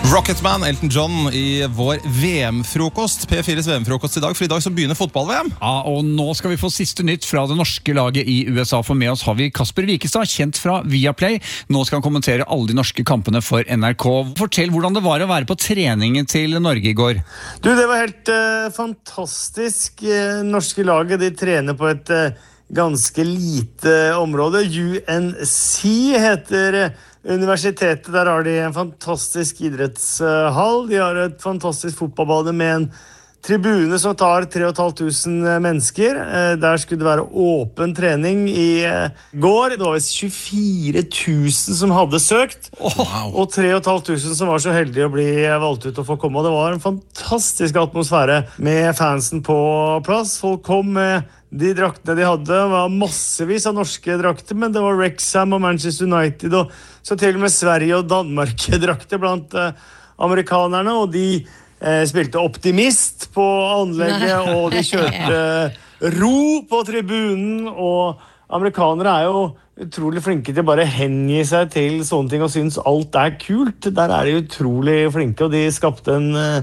Rocketman, Elton John I vår VM-frokost, P4s VM-frokost I dag, for I dag så begynner fotball-VM. Ja, og nå skal vi få siste nytt fra det norske laget I USA, for med oss har vi Kasper Wikestad, kjent fra Viaplay. Nå skal han kommentere alle de norske kampene for NRK. Fortell hvordan det var å være på treningen til Norge I går. Du, det var helt fantastisk. Norske laget, de trener på et ganske lite område. UNC heter universitetet. Der har de en fantastisk idrettshall. De har et fantastisk fotballbane med en tribune som tar 3500 mennesker. Der skulle det være åpen trening I går. Det var 24 000 som hadde søkt, og 3500 som var så heldige å bli valgt ut og få komme. Og det var en fantastisk atmosfære med fansen på plass. Folk kom med de draktene de hadde, var massevis av norske drakter, men det var Wrexham og Manchester United, og så til og med Sverige og Danmark drakter blant amerikanerne, og de spilte optimist på anlegget, og de kjørte ro på tribunen, og amerikanere jo utrolig flinke til bare hengi seg til sånne ting, og synes alt kult. Der de utrolig flinke, og de skapte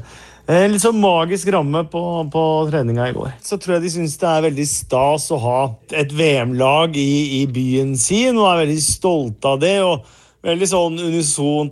en litt sånn magisk ramme på treninga I går. Så tror jeg de synes det veldig stas å ha et VM-lag I byen sin, og veldig stolte av det, og veldig sånn unisont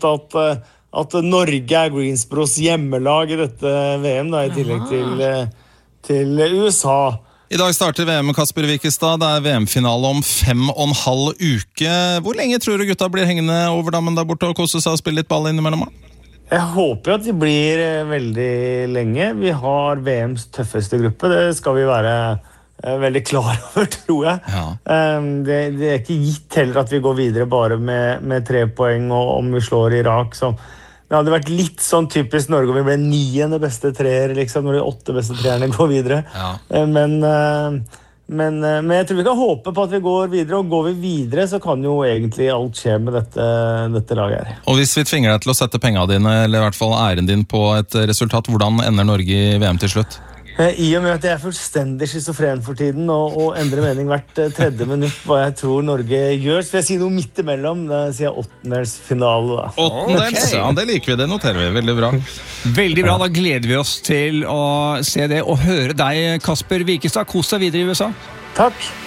at Norge Greensbros hjemmelag I dette VM, da, I tillegg til USA. I dag starter VM med Kasper Wikestad. Det VM-finale om 5,5 uke. Hvor lenge tror du gutta blir hengende over dammen der borte og kose seg og spille litt ball innimellom? Jeg håper at de blir veldig lenge. Vi har VMs tøffeste gruppe. Det skal vi være veldig klar over, tror jeg. Ja. Det ikke gitt heller at vi går videre bare med 3 poeng, og om vi slår Irak. Så det hadde vært litt sånn typisk Norge om vi ble 9. beste treer, liksom, når de 8 beste treerne går videre. Ja. Men jeg tror vi kan håpe på at vi går videre, og går vi videre så kan jo egentlig alt skje med dette laget her. Og hvis vi tvinger deg til å sette pengene dine, eller I hvert fall æren din på et resultat, hvordan ender Norge I VM til slutt? I og med at jeg fullstendig schizofren for tiden, og endrer mening hvert 3. minutt hva jeg tror Norge gjør, så vil jeg si noe midt imellom, da sier jeg 8-delsfinale da. 8-dels, ja, det liker vi, det noterer vi, veldig bra. Veldig bra, da gleder vi oss til å se det, og høre deg, Kasper Wikestad. Kos deg videre I USA. Takk.